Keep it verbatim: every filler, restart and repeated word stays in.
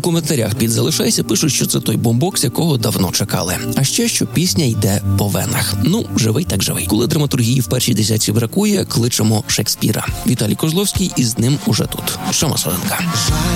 коментарях під «Залишайся» пишуть, що це той бомбокс, якого давно чекали. А ще, що пісня йде по венах. Ну, живий так живий. Коли драматургії в першій десятці бракує, кличемо Шекспіра. Віталій Козловський із ним уже тут. Сьома сходинка.